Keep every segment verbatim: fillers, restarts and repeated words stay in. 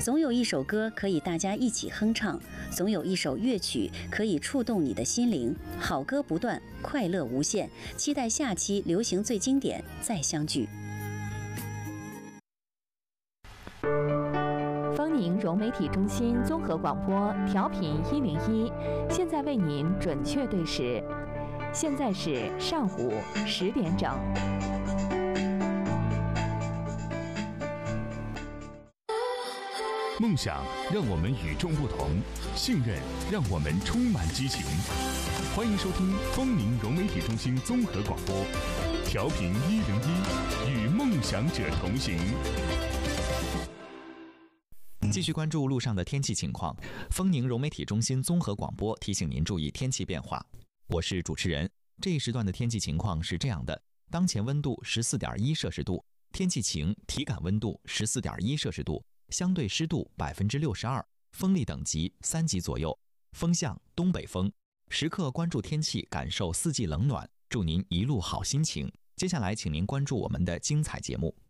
总有一首歌可以大家一起哼唱，总有一首乐曲可以触动你的心灵。好歌不断，快乐无限，期待下期流行最经典再相聚。 丰宁融媒体中心综合广播调频一零一，现在为您准确对时，现在是上午十点整。 梦想让我们与众不同，信任让我们充满激情。欢迎收听丰宁融媒体中心综合广播，调频一零一，与梦想者同行。 继续关注路上的天气情况。丰宁融媒体中心综合广播提醒您注意天气变化。我是主持人。这一时段的天气情况是这样的：当前温度十四点一摄氏度，天气晴，体感温度十四点一摄氏度，相对湿度百分之六十二，风力等级三级左右，风向东北风。时刻关注天气，感受四季冷暖，祝您一路好心情。接下来，请您关注我们的精彩节目。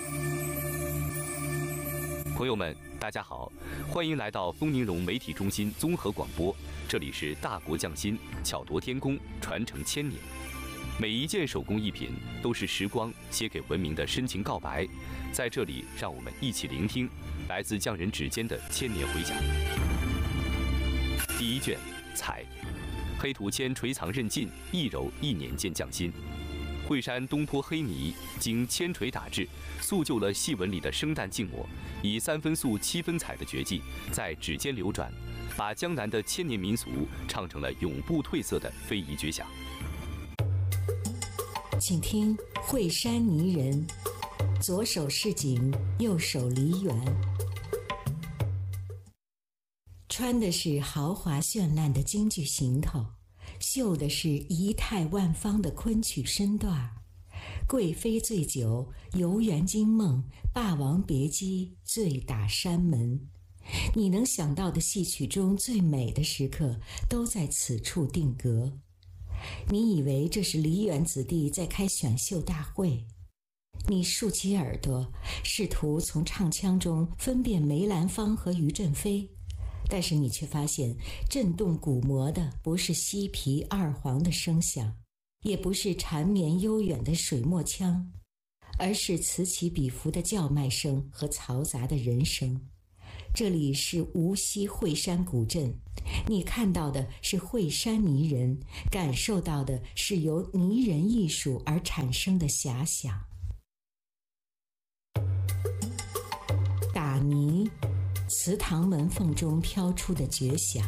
朋友们，大家好，欢迎来到丰宁融媒体中心综合广播，这里是大国匠心，巧夺天工，传承千年。每一件手工艺品都是时光写给文明的深情告白，在这里，让我们一起聆听来自匠人指尖的千年回响。第一卷，彩，黑土铅垂藏韧劲，一揉一年见匠心。惠山东坡黑泥经铅锤打制，塑就了细纹里的生旦净末，以三分素七分彩的绝技在指尖流转，把江南的千年民俗唱成了永不褪色的非遗绝响。 请听惠山泥人，左手是景，右手梨园，穿的是豪华绚烂的京剧行头，绣的是仪态万方的昆曲身段，贵妃醉酒，游园惊梦，霸王别姬，醉打山门。你能想到的戏曲中最美的时刻，都在此处定格。你以为这是梨园子弟在开选秀大会，你竖起耳朵，试图从唱腔中分辨梅兰芳和于振飞，但是你却发现，震动鼓膜的不是西皮二黄的声响，也不是缠绵悠远的水墨腔，而是此起彼伏的叫卖声和嘈杂的人声。这里是无锡惠山古镇，你看到的是惠山泥人，感受到的是由泥人艺术而产生的遐想。打泥，祠堂门缝中飘出的绝响。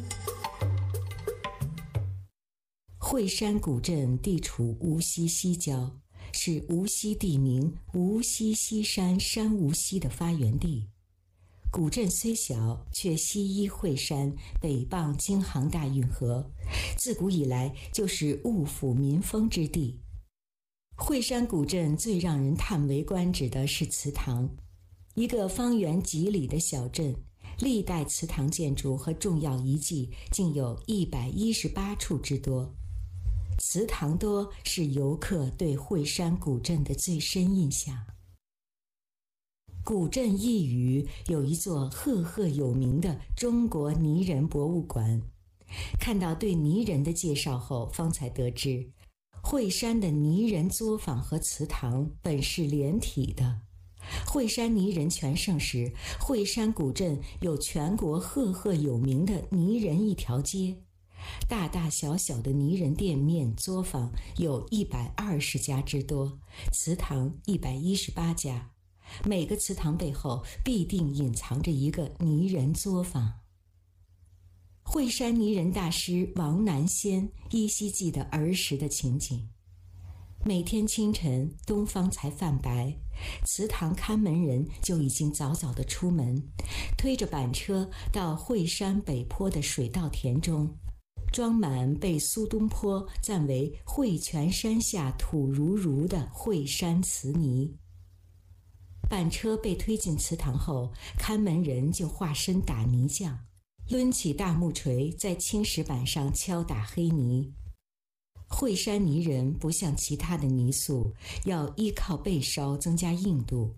惠山古镇地处无锡西郊，是无锡地名无锡西山山无锡的发源地。古镇虽小，却西依惠山，北傍京杭大运河，自古以来就是物阜民丰之地。惠山古镇最让人叹为观止的是祠堂，一个方圆几里的小镇，历代祠堂建筑和重要遗迹竟有一百一十八处之多。祠堂多是游客对惠山古镇的最深印象。古镇一隅有一座赫赫有名的中国泥人博物馆。看到对泥人的介绍后，方才得知，惠山的泥人作坊和祠堂本是连体的。惠山泥人全盛时，惠山古镇有全国赫赫有名的泥人一条街，大大小小的泥人店面作坊有一百二十家之多，祠堂一百一十八家。每个祠堂背后必定隐藏着一个泥人作坊。惠山泥人大师王南先依稀记得儿时的情景。每天清晨，东方才泛白，祠堂看门人就已经早早地出门，推着板车到惠山北坡的水稻田中，装满被苏东坡赞为惠泉山下土如如的惠山瓷泥。板车被推进祠堂后，看门人就化身打泥匠，抡起大木锤在青石板上敲打黑泥。惠山泥人不像其他的泥塑，要依靠焙烧增加硬度，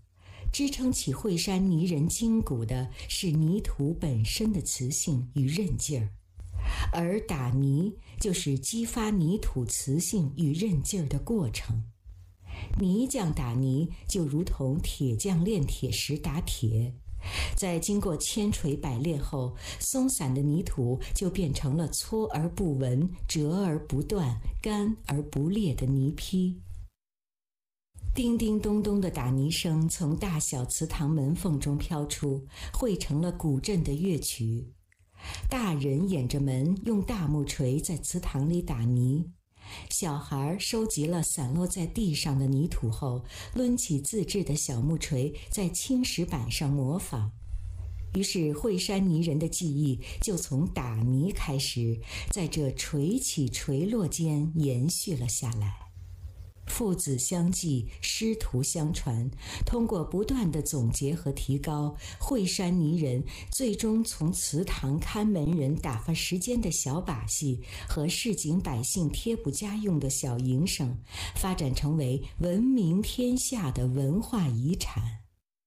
支撑起惠山泥人筋骨的是泥土本身的磁性与韧劲儿，而打泥就是激发泥土磁性与韧劲儿的过程。泥匠打泥就如同铁匠炼铁时打铁，在经过千锤百炼后，松散的泥土就变成了搓而不闻、折而不断、干而不裂的泥坯。叮叮咚咚的打泥声从大小祠堂门缝中飘出，汇成了古镇的乐曲。大人掩着门，用大木锤在祠堂里打泥。小孩收集了散落在地上的泥土后，抡起自制的小木锤在青石板上模仿。于是惠山泥人的技艺就从打泥开始，在这锤起锤落间延续了下来。父子相继，师徒相传，通过不断的总结和提高，惠山泥人最终从祠堂看门人打发时间的小把戏和市井百姓贴补家用的小营生，发展成为闻名天下的文化遗产。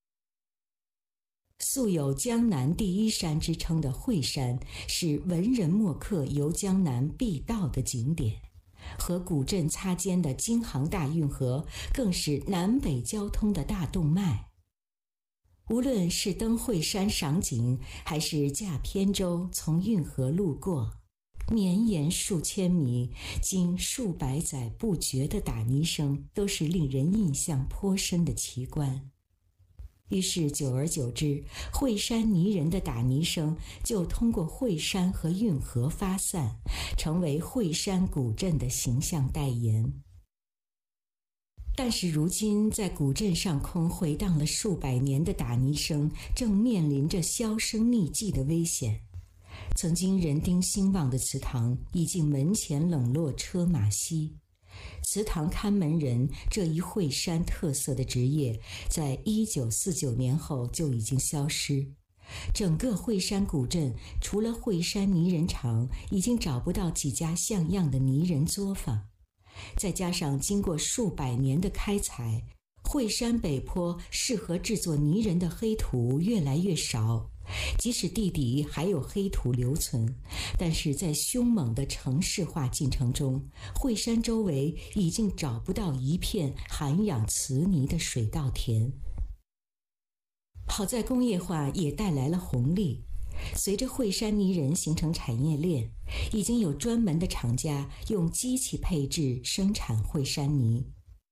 素有江南第一山之称的惠山，是文人墨客游江南必到的景点。和古镇擦肩的京杭大运河更是南北交通的大动脉。无论是登惠山赏景，还是驾扁舟从运河路过，绵延数千米，经数百载不绝的打泥声，都是令人印象颇深的奇观。于是久而久之，惠山泥人的打泥声就通过惠山和运河发散，成为惠山古镇的形象代言。但是如今，在古镇上空回荡了数百年的打泥声，正面临着销声匿迹的危险。曾经人丁兴旺的祠堂，已经门前冷落车马稀。祠堂看门人这一惠山特色的职业，在一九四九年后就已经消失。整个惠山古镇，除了惠山泥人厂，已经找不到几家像样的泥人作坊。再加上经过数百年的开采，惠山北坡适合制作泥人的黑土越来越少。即使地底还有黑土留存，但是在凶猛的城市化进程中，惠山周围已经找不到一片涵养瓷泥的水稻田。好在工业化也带来了红利，随着惠山泥人形成产业链，已经有专门的厂家用机器配制生产惠山泥。